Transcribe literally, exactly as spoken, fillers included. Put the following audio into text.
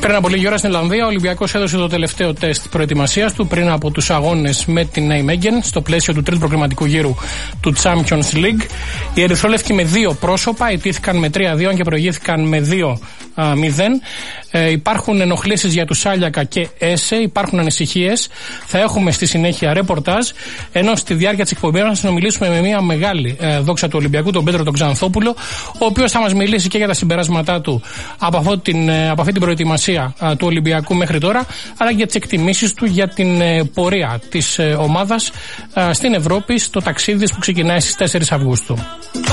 Πριν από λίγη ώρα στην Ιρλανδία, ο Ολυμπιακός έδωσε το τελευταίο τεστ προετοιμασίας του πριν από τους αγώνες με την Nijmegen στο πλαίσιο του τρίτου προκριματικού γύρου του Champions League. Οι ερυθρόλευκοι με δύο πρόσωπα ιτήθηκαν με τρία δύο και προηγήθηκαν με δύο μηδέν. Ε, υπάρχουν ενοχλήσεις για τους Σάλιακα και Έσε, υπάρχουν ανησυχίες. Θα έχουμε στη συνέχεια ρεπορτάζ. Ενώ στη διάρκεια της εκπομπής μας θα συνομιλήσουμε με μια μεγάλη ε, δόξα του Ολυμπιακού, τον Πέτρο τον Ξανθόπουλο, ο οποίος θα μας μιλήσει και για τα συμπεράσματά του από, αυτό την, ε, από αυτή την προετοιμασία ε, του Ολυμπιακού μέχρι τώρα, αλλά και για τις εκτιμήσεις του για την ε, πορεία της ε, ομάδας ε, στην Ευρώπη, στο ταξίδι που ξεκινάει στις τέσσερις Αυγούστου.